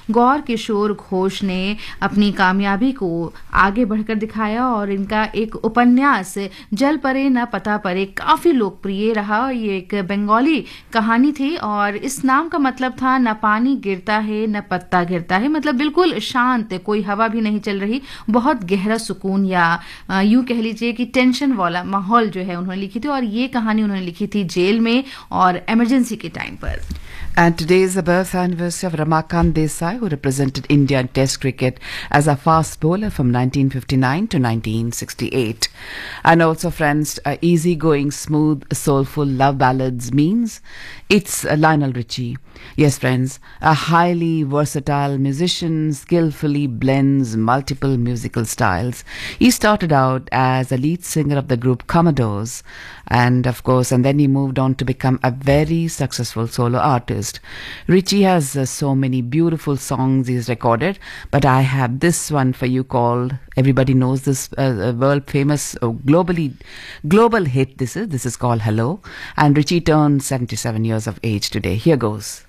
गौर किशोर घोष ने अपनी कामयाबी को आगे बढ़कर दिखाया और इनका एक उपन्यास जल परे न पता परे काफी लोकप्रिय रहा। ये एक बंगाली कहानी थी और इस नाम का मतलब था न पानी गिरता है न पत्ता गिरता है, मतलब बिल्कुल शांत, कोई हवा भी नहीं चल रही, बहुत गहरा सुकून या यूं कह लीजिए कि टेंशन वाला माहौल जो है उन्होंने लिखी थी। और ये कहानी उन्होंने लिखी थी जेल में और इमरजेंसी के टाइम पर। And today is the birth anniversary of Ramakant Desai, who represented India in Test cricket as a fast bowler from 1959 to 1968. And also, friends, easy-going, smooth, soulful love ballads means it's Lionel Richie. Yes, friends, a highly versatile musician, skillfully blends multiple musical styles. He started out as a lead singer of the group Commodores, and then he moved on to become a very successful solo artist. Richie has so many beautiful songs he's recorded, but I have this one for you called, everybody knows this world famous global hit. This is called Hello, and Richie turned 77 years of age today. Here goes.